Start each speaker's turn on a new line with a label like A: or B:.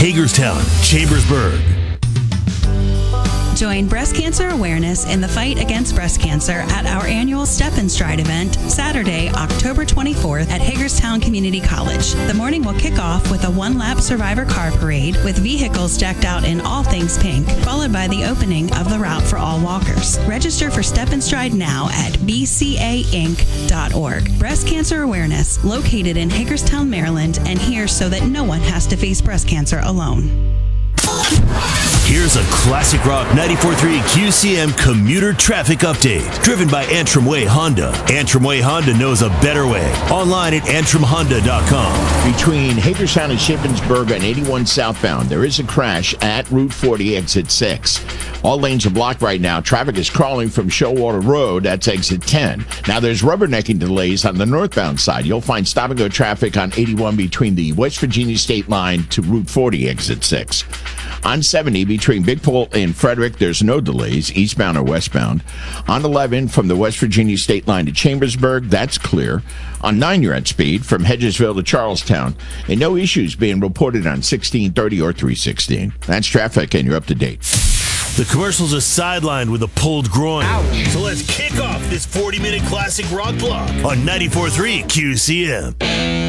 A: Hagerstown, Chambersburg.
B: Join breast cancer awareness in the fight against breast cancer at our annual Step and Stride event, Saturday, October 24th at Hagerstown Community College. The morning will kick off with a one-lap survivor car parade with vehicles decked out in all things pink, followed by the opening of the route for all walkers. Register for Step and Stride now at bcainc.org. Breast cancer awareness, located in Hagerstown, Maryland, and here so that no one has to face breast cancer alone.
A: Here's a classic rock 94.3 QCM commuter traffic update, driven by Antrim Way Honda. Antrim Way Honda knows a better way. Online at antrimhonda.com.
C: Between Hagerstown and Shippensburg and 81 southbound, there is a crash at Route 40, exit 6. All lanes are blocked right now. Traffic is crawling from Showwater Road. That's exit 10. Now, there's rubbernecking delays on the northbound side. You'll find stop-and-go traffic on 81 between the West Virginia state line to Route 40, exit 6. On 70, between Big Pole and Frederick, there's no delays, eastbound or westbound. On 11, from the West Virginia state line to Chambersburg, that's clear. On 9, you're at speed from Hedgesville to Charlestown. And no issues being reported on 1630 or 316. That's traffic, and you're up to date.
A: The commercials are sidelined with a pulled groin.
D: Ouch.
A: So let's kick off this 40-minute classic rock block on 94.3 QCM.